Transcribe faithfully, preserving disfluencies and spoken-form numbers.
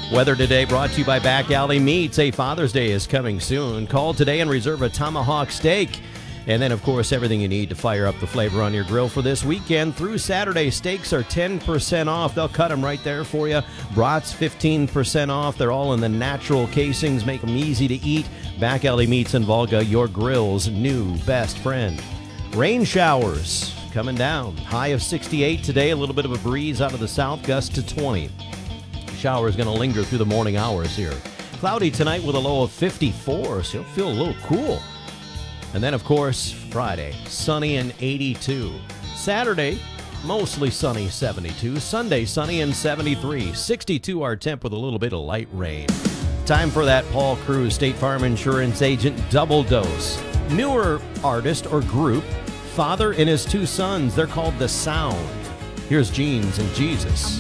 Weather today brought to you by Back Alley Meats. A Father's Day is coming soon. Call today and reserve a tomahawk steak. And then, of course, everything you need to fire up the flavor on your grill for this weekend. Through Saturday, steaks are ten percent off. They'll cut them right there for you. Brats, fifteen percent off. They're all in the natural casings. Make them easy to eat. Back Alley Meats in Volga, your grill's new best friend. Rain showers coming down. High of sixty-eight today. A little bit of a breeze out of the south. Gust to twenty. Shower is going to linger through the morning hours here. Cloudy tonight with a low of fifty-four, so you'll feel a little cool. And then, of course, Friday, sunny and eighty-two. Saturday, mostly sunny, seventy-two. Sunday, sunny and seventy-three. sixty-two our temp with a little bit of light rain. Time for that Paul Cruz State Farm Insurance Agent double dose. Newer artist or group, father and his two sons. They're called The Sound. Here's Jeans and Jesus.